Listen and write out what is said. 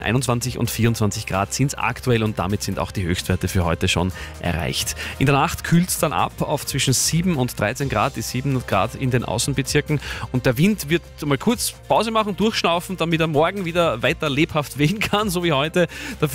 21 und 24 Grad sind es aktuell und damit sind auch die Höchstwerte für heute schon erreicht. In der Nacht kühlt es dann ab auf zwischen 7 und 13 Grad, die 7 Grad in den Außenbezirken. Und der Wind wird mal kurz Pause machen, durchschnaufen, damit er morgen wieder weiter lebhaft wehen kann, so wie heute. Dafür